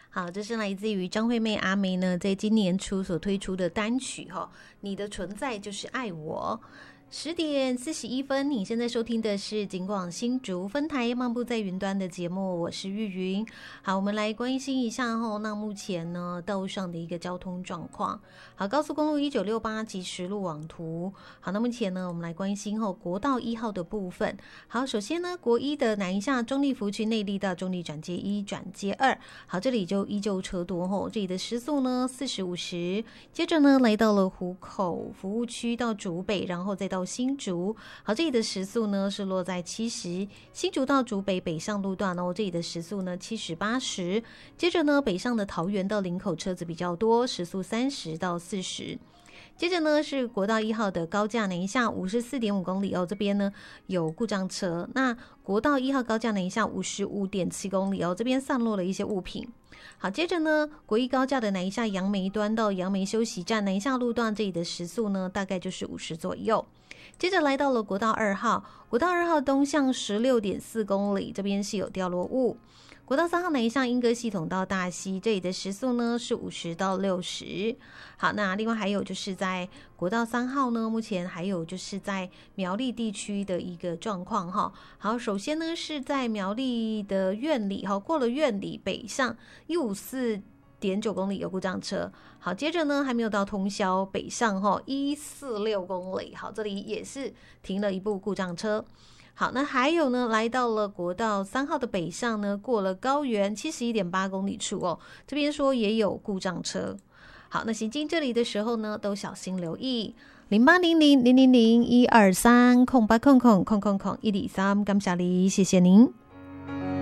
好，这是来自于张惠妹阿妹呢，在今年初所推出的单曲《你的存在就是爱我》。10:41，你现在收听的是警广新竹分台漫步在云端的节目，我是玉云。好，我们来关心一下那目前呢道路上的一个交通状况。好，高速公路1968即时路网图。好，那目前呢我们来关心国道1号的部分。好，首先呢国一的南一下中立服区内力到中立转接1转接2，好，这里就依旧车多这里的时速呢40-50。接着呢来到了湖口服务区到竹北，然后再到新竹，好，这里的时速呢是落在70。新竹到竹北北上路段这里的时速呢70-80。接着呢北上的桃园到林口车子比较多，时速30到40。接着呢是国道1号的高架南一下54.5公里这边呢有故障车。那国道1号高架南一下55.7公里这边散落了一些物品。好，接着呢国一高架的南一下杨梅端到杨梅休息站南一下路段，这里的时速呢大概就是50左右。接着来到了国道2号，国道2号东向16.4公里，这边是有掉落物。国道3号南一向莺歌系统到大溪，这里的时速呢是50到60。好，那另外还有就是在国道3号呢，目前还有就是在苗栗地区的一个状况好，首先呢是在苗栗的苑里过了苑里北上154.9公里有故障车。好，接着呢还没有到通霄北上146公里，好，这里也是停了一部故障车。好，那还有呢来到了国道3号的北上呢，过了高原71.8公里处这边说也有故障车。好，那行经这里的时候呢都小心留意。08000001230800000123，感谢你，谢谢您。